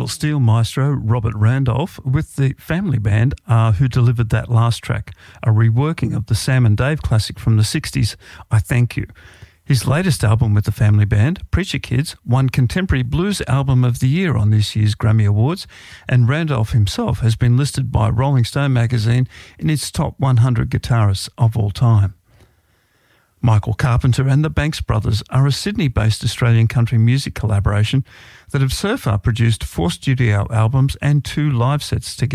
pedal steel maestro Robert Randolph with the Family Band who delivered that last track, a reworking of the Sam and Dave classic from the 60s, I Thank You. His latest album with the Family Band, Preacher Kids, won Contemporary Blues Album of the Year on this year's Grammy Awards, and Randolph himself has been listed by Rolling Stone magazine in its top 100 guitarists of all time. Michael Carpenter and the Banks Brothers are a Sydney-based Australian country music collaboration that have so far produced 4 studio albums and 2 live sets together.